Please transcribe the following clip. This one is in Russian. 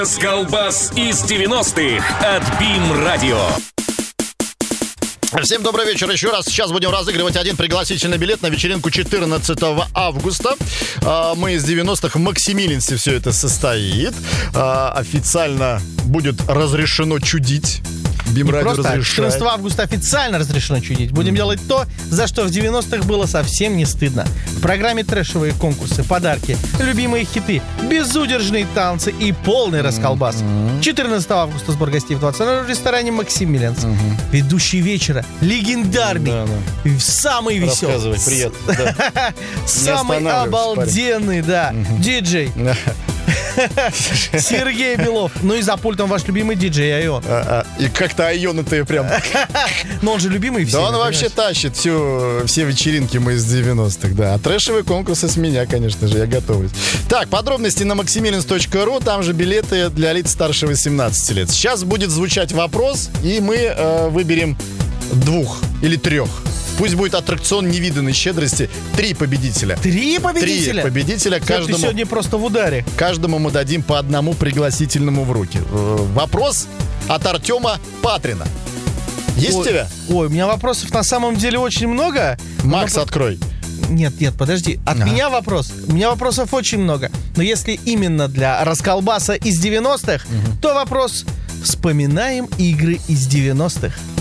Расколбас из 90-х от БИМ-радио. Всем добрый вечер еще раз. Сейчас будем разыгрывать один пригласительный билет на вечеринку 14 августа. Мы из 90-х в Максимилинсе все это состоит. Официально будет разрешено чудить. БИМ-радио разрешает. 14 августа официально разрешено чудить. Будем делать то, за что в 90-х было совсем не стыдно. В программе трэшевые конкурсы, подарки, любимые хиты, безудержные танцы и полный расколбас. 14 августа сбор гостей в 20:00 в ресторане «Максимилианс». Ведущий вечера, легендарный, самый веселый. Рассказывай, привет. Самый обалденный, диджей. Сергей Белов. Ну и за пультом ваш любимый диджей Айон. И как-то Айон-то прям... Но он же любимый всеми. Да он вообще тащит все вечеринки мы из 90-х, да. А трэшевые конкурсы с меня, конечно же, я готовлюсь. Так, подробности на maximilins.ru. Там же билеты для лиц старше 18 лет. Сейчас будет звучать вопрос, и мы выберем 2 или 3. Пусть будет аттракцион невиданной щедрости. 3 победителя. 3 победителя? 3 победителя. Каждому, ты сегодня просто в ударе. Каждому мы дадим по одному пригласительному в руки. Вопрос от Артема Патрина. Есть у тебя? Ой, у меня вопросов на самом деле очень много. Макс, открой. Нет, подожди. От меня вопрос. У меня вопросов очень много. Но если именно для расколбаса из 90-х, то вопрос: вспоминаем игры из 90-х.